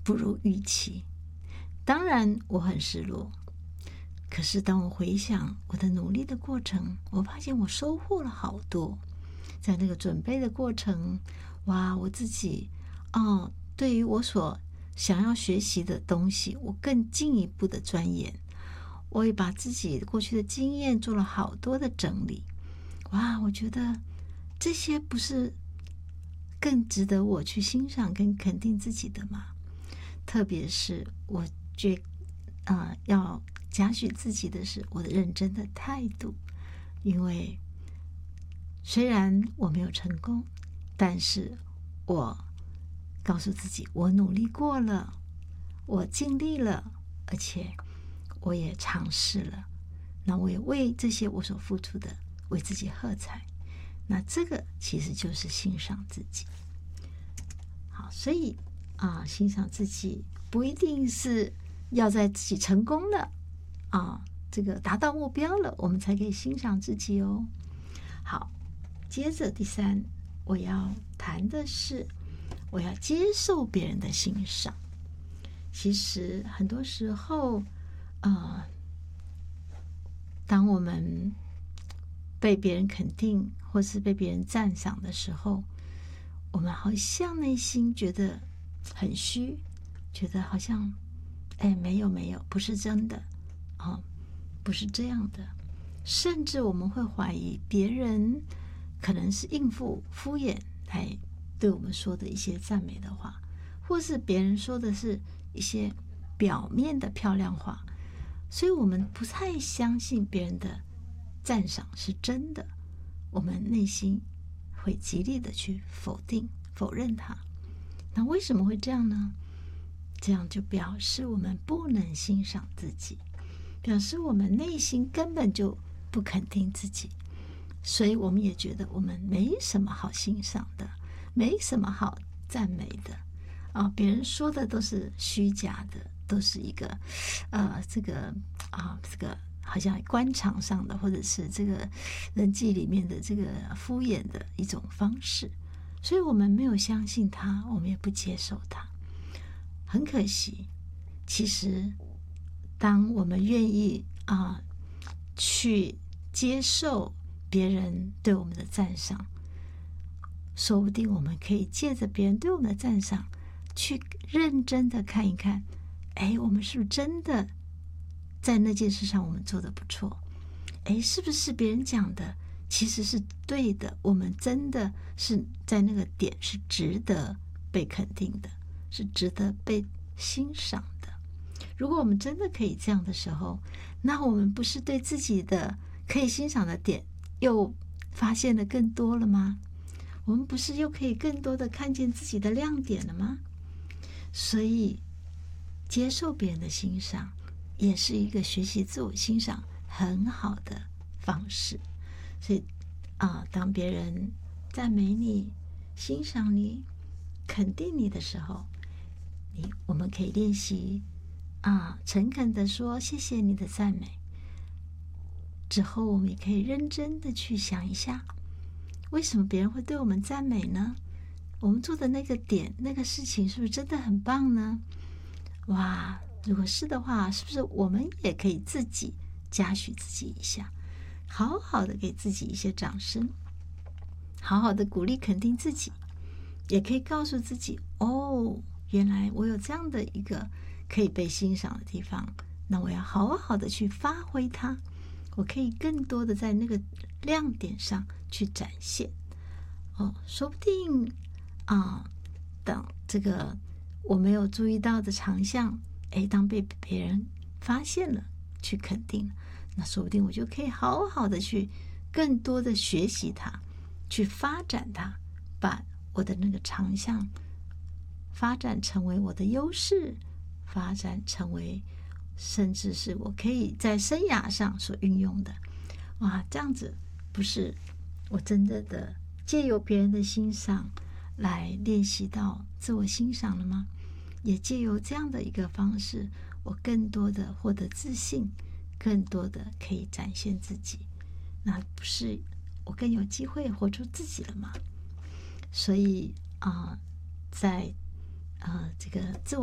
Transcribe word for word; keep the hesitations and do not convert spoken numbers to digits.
不如预期。当然我很失落，可是当我回想我的努力的过程，我发现我收获了好多。在那个准备的过程，哇，我自己哦，对于我所想要学习的东西，我更进一步的钻研。我也把自己过去的经验做了好多的整理。哇，我觉得这些不是更值得我去欣赏跟肯定自己的吗？特别是我觉啊、呃，要嘉许自己的是我的认真的态度。因为虽然我没有成功，但是我告诉自己我努力过了，我尽力了，而且我也尝试了，那我也为这些我所付出的为自己喝彩。那这个其实就是欣赏自己。好，所以啊，欣赏自己不一定是要在自己成功了啊，这个达到目标了，我们才可以欣赏自己哦。好，接着第三，我要谈的是我要接受别人的欣赏。其实很多时候呃，当我们被别人肯定或是被别人赞赏的时候，我们好像内心觉得很虚，觉得好像哎，没有没有，不是真的哦，不是这样的。甚至我们会怀疑别人可能是应付敷衍来对我们说的一些赞美的话，或是别人说的是一些表面的漂亮话，所以我们不太相信别人的赞赏是真的，我们内心会极力的去否定否认它。那为什么会这样呢？这样就表示我们不能欣赏自己，表示我们内心根本就不肯定自己，所以我们也觉得我们没什么好欣赏的，没什么好赞美的啊！别人说的都是虚假的，都是一个呃，这个啊，这个好像官场上的，或者是这个人际里面的这个敷衍的一种方式，所以我们没有相信他，我们也不接受他。很可惜，其实当我们愿意啊去接受别人对我们的赞赏，说不定我们可以借着别人对我们的赞赏，去认真的看一看，哎，我们是不是真的在那件事上我们做得不错？哎，是不是别人讲的其实是对的？我们真的是在那个点是值得被肯定的，是值得被欣赏的。如果我们真的可以这样的时候，那我们不是对自己的可以欣赏的点又发现的更多了吗？我们不是又可以更多的看见自己的亮点了吗？所以接受别人的欣赏也是一个学习自我欣赏很好的方式。所以啊，当别人赞美你、欣赏你、肯定你的时候，你我们可以练习啊，诚恳的说谢谢你的赞美。之后我们也可以认真的去想一下，为什么别人会对我们赞美呢？我们做的那个点那个事情是不是真的很棒呢？哇，如果是的话，是不是我们也可以自己嘉许自己一下，好好的给自己一些掌声，好好的鼓励肯定自己，也可以告诉自己，哦，原来我有这样的一个可以被欣赏的地方，那我要好好的去发挥它，我可以更多的在那个亮点上去展现。哦，说不定啊，等这个我没有注意到的长项，哎，当被别人发现了，去肯定了，那说不定我就可以好好的去更多的学习它，去发展它，把我的那个长项发展成为我的优势，发展成为甚至是我可以在生涯上所运用的。哇，这样子不是我真的的借由别人的欣赏来练习到自我欣赏了吗？也借由这样的一个方式，我更多的获得自信，更多的可以展现自己，那不是我更有机会活出自己了吗？所以啊、呃，在啊、呃、这个自我